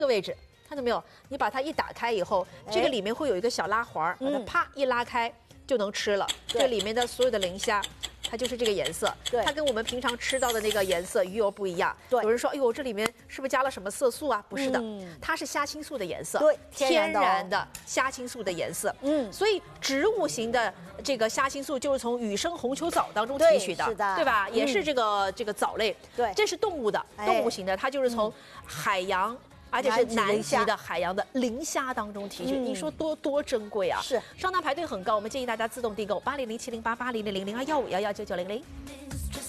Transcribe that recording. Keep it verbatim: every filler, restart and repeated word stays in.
这个位置，看到没有？你把它一打开以后，这个里面会有一个小拉环，把它啪一拉开就能吃了。这里面的所有的磷虾。 它就是这个颜色， 对， 它跟我们平常吃到的那个颜色鱼油不一样。 对， 有人说，哎呦，这里面是不是加了什么色素啊？不是的，嗯、它是虾青素的颜色， 对， 天然的虾青素的颜色。嗯，所以植物型的这个虾青素就是从雨生红球藻当中提取的， 是的， 对吧？ 嗯、 也是这个这个藻类。 对， 这是动物的，哎、动物型的，它就是从海洋。 而且是南极的海洋的磷虾当中提取，嗯、你说多多珍贵啊！ 是， 上单排队很高，我们建议大家自动订购八零零七零八八零零零零二幺五幺幺九九零零。